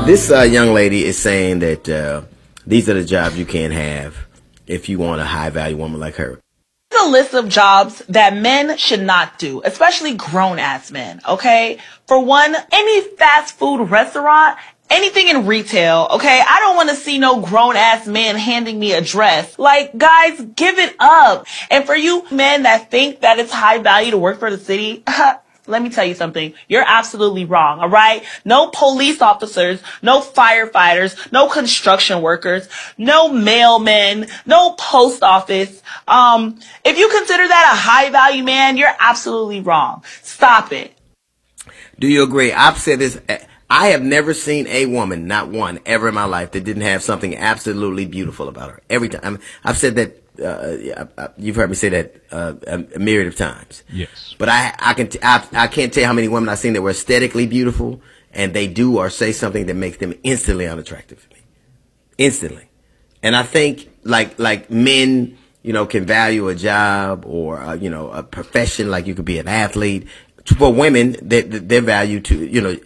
This young lady is saying that these are the jobs you can't have if you want a high value woman like her. A list of jobs that men should not do, especially grown-ass men, okay? For one, any fast food restaurant, anything in retail, okay? I don't want to see no grown-ass man handing me a dress. Like, guys, give it up. And for you men that think that it's high value to work for the city, let me tell you something. You're absolutely wrong, all right? No police officers, no firefighters, no construction workers, no mailmen, no post office. If you consider that a high value man, you're absolutely wrong. Stop it. Do you agree? I've said this. I have never seen a woman, not one, ever in my life that didn't have something absolutely beautiful about her. Every time. I've said that. You've heard me say that a myriad of times. Yes. But I can't tell you how many women I've seen that were aesthetically beautiful, and they do or say something that makes them instantly unattractive to me. Instantly. And I think like men, can value a job or a profession, like you could be an athlete. For women, their value to